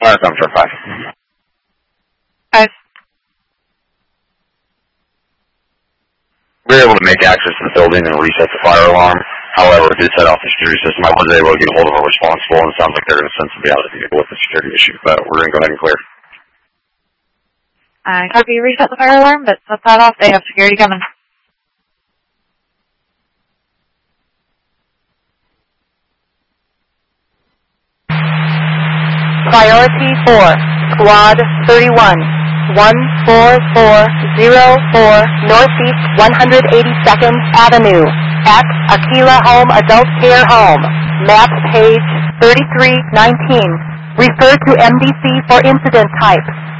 Fire comes for 5. 5. We were able to make access to the building and reset the fire alarm. However, it did set off the security system. I wasn't able to get a hold of our responsible, and it sounds like they're going to send somebody out to deal with the security issue. But we're going to go ahead and clear. Copy, reset the fire alarm, but set that off. They have security coming. Priority 4, Squad 31. 14404 Northeast 182nd Avenue at Aquila Home Adult Care Home. Map page 3319. Refer to MDC for incident type.